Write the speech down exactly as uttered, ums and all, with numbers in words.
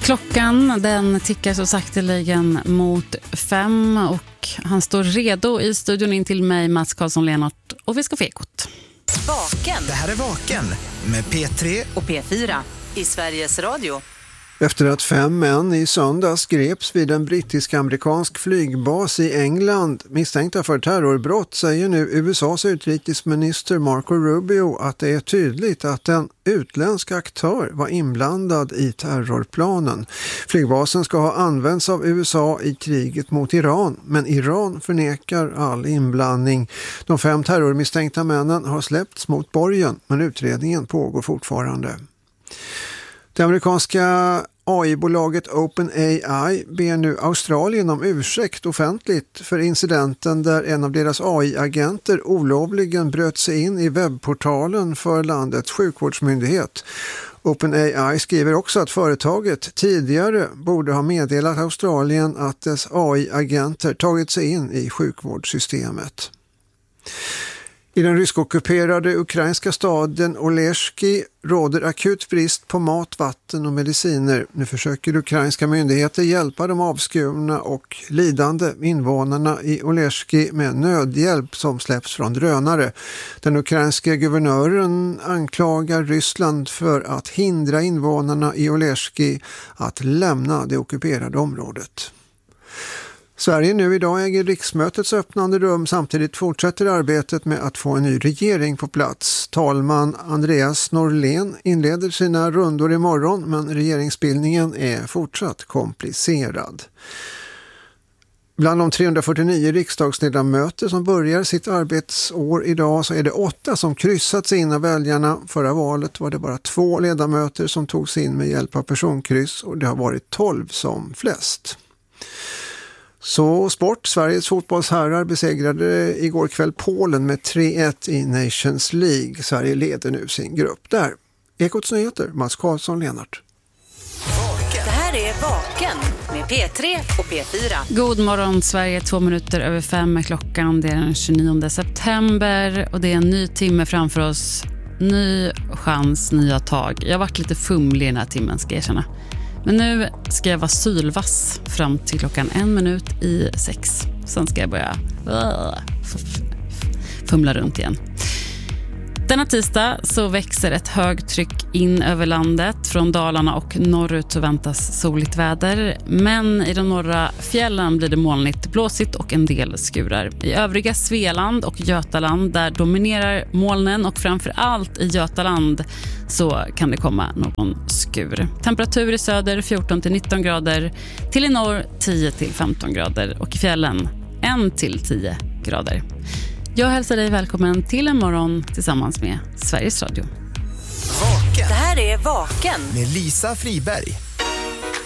Klockan den tickar så sakteligen mot fem och han står redo i studion in till mig, Mats Karlsson-Lenart, och vi ska få ekot. Vaken. Det här är Vaken med P tre och P fyra i Sveriges Radio. Efter att fem män i söndags greps vid en brittisk-amerikansk flygbas i England misstänkta för terrorbrott säger nu U S A:s utrikesminister Marco Rubio att det är tydligt att en utländsk aktör var inblandad i terrorplanen. Flygbasen ska ha använts av U S A i kriget mot Iran, men Iran förnekar all inblandning. De fem terrormisstänkta männen har släppts mot borgen, men utredningen pågår fortfarande. Det amerikanska A I-bolaget OpenAI ber nu Australien om ursäkt offentligt för incidenten där en av deras A I-agenter olovligen bröt sig in i webbportalen för landets sjukvårdsmyndighet. OpenAI skriver också att företaget tidigare borde ha meddelat Australien att dess A I-agenter tagit sig in i sjukvårdssystemet. I den ryskockuperade ukrainska staden Oleshki råder akut brist på mat, vatten och mediciner. Nu försöker ukrainska myndigheter hjälpa de avskurna och lidande invånarna i Oleshki med nödhjälp som släpps från drönare. Den ukrainska guvernören anklagar Ryssland för att hindra invånarna i Oleshki att lämna det ockuperade området. Sverige nu idag äger riksmötets öppnande rum, samtidigt fortsätter arbetet med att få en ny regering på plats. Talman Andreas Norlén inleder sina rundor imorgon, men regeringsbildningen är fortsatt komplicerad. Bland de trehundrafyrtionio riksdagsledamöter som börjar sitt arbetsår idag så är det åtta som kryssats in av väljarna. Förra valet var det bara två ledamöter som togs in med hjälp av personkryss och det har varit tolv som flest. Så sport, Sveriges fotbollsherrar besegrade igår kväll Polen med tre ett i Nations League. Sverige leder nu sin grupp där. Ekots nyheter, Mats Karlsson-Lenart. Det här är Vaken med P tre och P fyra. God morgon Sverige, två minuter över fem är klockan. Det är den tjugonionde september och det är en ny timme framför oss. Ny chans, nya tag. Jag har varit lite fumlig i den här timmen, ska jag erkänna. Men nu ska jag vara sylvass fram till klockan en minut i sex. Sen ska jag börja fumla runt igen. Denna tisdag så växer ett högtryck in över landet. Från Dalarna och norrut så väntas soligt väder. Men i de norra fjällen blir det molnigt, blåsigt och en del skurar. I övriga Svealand och Götaland där dominerar molnen och framför allt i Götaland så kan det komma någon skur. Temperatur i söder fjorton till nitton grader, till i norr tio till femton grader och i fjällen ett till tio grader. Jag hälsar dig välkommen till en morgon tillsammans med Sveriges Radio. Vaken Det här är Vaken med Lisa Friberg.